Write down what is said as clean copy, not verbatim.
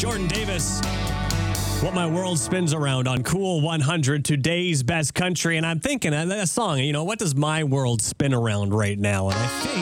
Jordan Davis. What My World Spins Around on Cool 100, today's best country. And I'm thinking of that song, what does my world spin around right now? And I think